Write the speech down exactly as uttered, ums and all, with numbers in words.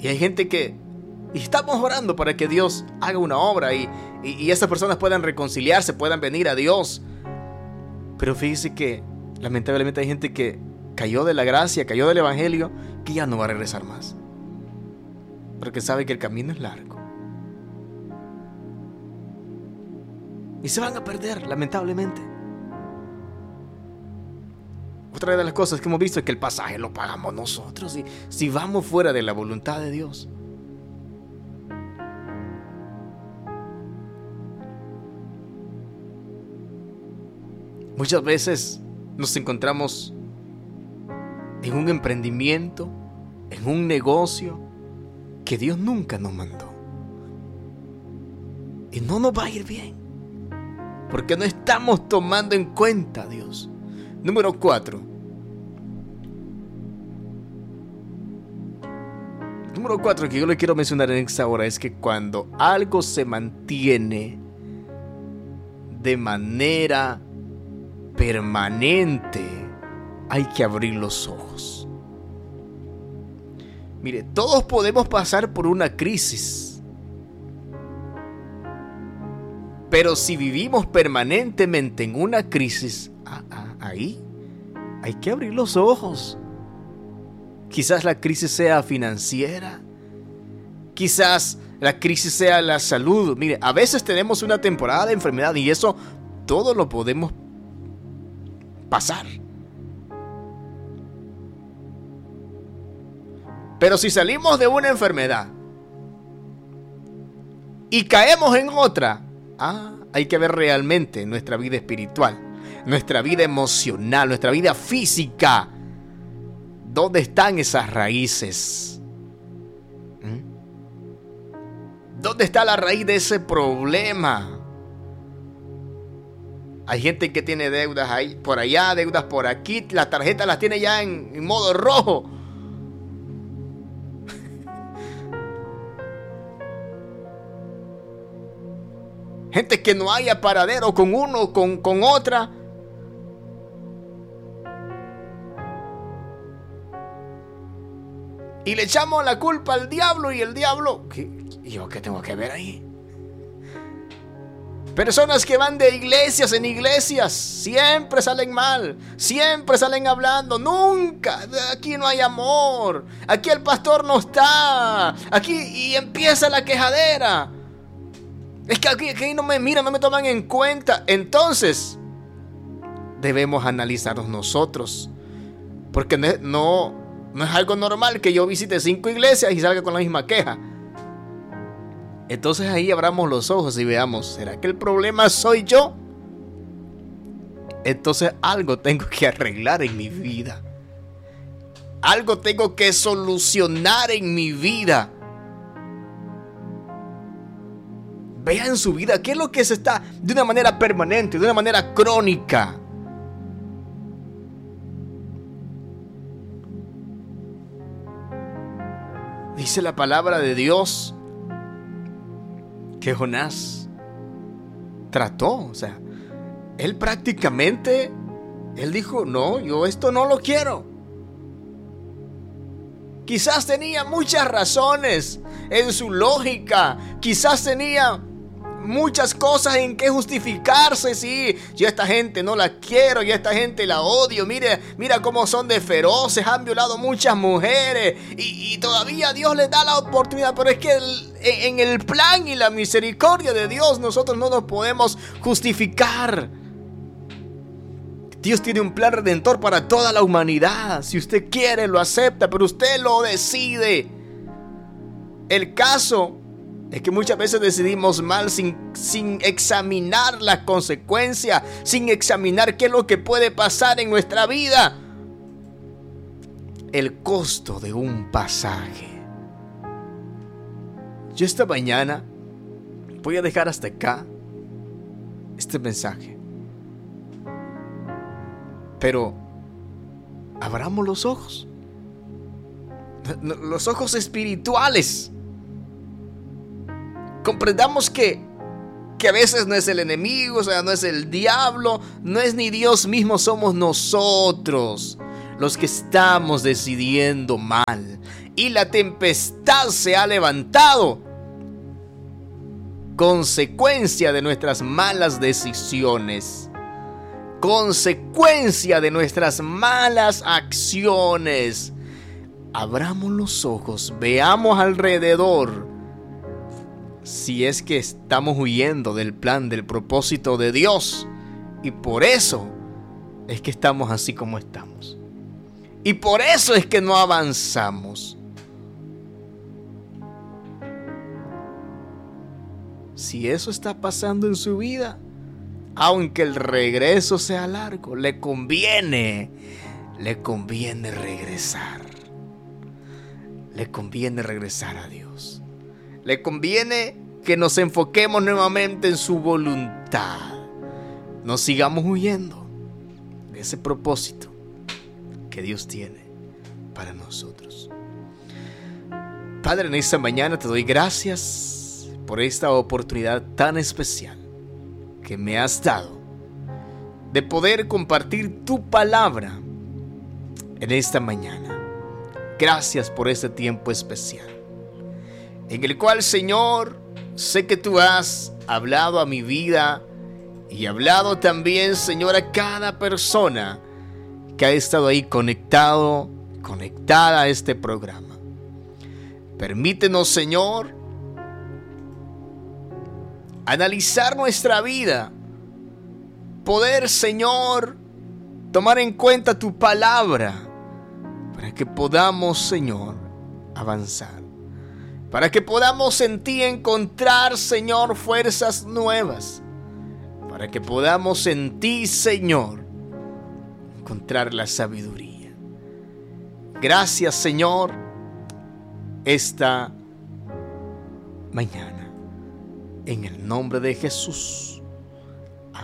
Y hay gente que y estamos orando para que Dios haga una obra y, y, y esas personas puedan reconciliarse, puedan venir a Dios. Pero fíjese que lamentablemente hay gente que cayó de la gracia, cayó del evangelio, que ya no va a regresar más. Porque sabe que el camino es largo. Y se van a perder, lamentablemente. Otra de las cosas que hemos visto es que el pasaje lo pagamos nosotros. Y si vamos fuera de la voluntad de Dios. Muchas veces nos encontramos en un emprendimiento, en un negocio que Dios nunca nos mandó. Y no nos va a ir bien, porque no estamos tomando en cuenta a Dios. Número cuatro. Número cuatro que yo le quiero mencionar en esta hora es que cuando algo se mantiene de manera permanente, hay que abrir los ojos. Mire, todos podemos pasar por una crisis, pero si vivimos permanentemente en una crisis, ah, ah, ahí hay que abrir los ojos. Quizás la crisis sea financiera, quizás la crisis sea la salud. Mire, a veces tenemos una temporada de enfermedad y eso todo lo podemos pasar. Pero si salimos de una enfermedad y caemos en otra, ah, hay que ver realmente nuestra vida espiritual, nuestra vida emocional, nuestra vida física. ¿Dónde están esas raíces? ¿Mm? ¿Dónde está la raíz de ese problema? Hay gente que tiene deudas ahí, por allá, deudas por aquí. Las tarjetas las tiene ya en, en modo rojo. Gente que no haya paradero con uno, con, con otra. Y le echamos la culpa al diablo y el diablo... ¿Qué, ¿Yo qué tengo que ver ahí? Personas que van de iglesias en iglesias siempre salen mal, siempre salen hablando, nunca, aquí no hay amor, aquí el pastor no está, aquí y empieza la quejadera. Es que aquí, aquí no me miran, no me toman en cuenta. Entonces, debemos analizarnos nosotros, porque no, no, no es algo normal que yo visite cinco iglesias y salga con la misma queja. Entonces ahí abramos los ojos y veamos, ¿será que el problema soy yo? Entonces algo tengo que arreglar en mi vida. Algo tengo que solucionar en mi vida. Vean su vida, ¿qué es lo que se está de una manera permanente, de una manera crónica? Dice la palabra de Dios que Jonás trató, o sea, él prácticamente, él dijo, no, yo esto no lo quiero. Quizás tenía muchas razones en su lógica, quizás tenía muchas cosas en que justificarse. Sí, yo a esta gente no la quiero, yo a esta gente la odio. Mire, mira cómo son de feroces, han violado muchas mujeres y, y todavía Dios les da la oportunidad. Pero es que el, en, en el plan y la misericordia de Dios nosotros no nos podemos justificar. Dios tiene un plan redentor para toda la humanidad. Si usted quiere, lo acepta, pero usted lo decide. El caso es que muchas veces decidimos mal sin, sin examinar las consecuencias, sin examinar qué es lo que puede pasar en nuestra vida. El costo de un pasaje. Yo esta mañana voy a dejar hasta acá este mensaje. Pero abramos los ojos. Los ojos espirituales. Comprendamos que, que a veces no es el enemigo, o sea, no es el diablo, no es ni Dios mismo, somos nosotros los que estamos decidiendo mal. Y la tempestad se ha levantado. Consecuencia de nuestras malas decisiones. Consecuencia de nuestras malas acciones. Abramos los ojos, veamos alrededor. Si es que estamos huyendo del plan, del propósito de Dios. Y por eso es que estamos así como estamos. Y por eso es que no avanzamos. Si eso está pasando en su vida, aunque el regreso sea largo, le conviene, le conviene regresar. Le conviene regresar a Dios. Le conviene que nos enfoquemos nuevamente en su voluntad. No sigamos huyendo de ese propósito que Dios tiene para nosotros. Padre, en esta mañana te doy gracias por esta oportunidad tan especial que me has dado de poder compartir tu palabra en esta mañana. Gracias por este tiempo especial en el cual, Señor, sé que tú has hablado a mi vida y hablado también, Señor, a cada persona que ha estado ahí conectado, conectada a este programa. Permítenos, Señor, analizar nuestra vida, poder, Señor, tomar en cuenta tu palabra, para que podamos, Señor, avanzar, para que podamos en ti encontrar, Señor, fuerzas nuevas, para que podamos en ti, Señor, encontrar la sabiduría. Gracias, Señor, esta mañana. En el nombre de Jesús.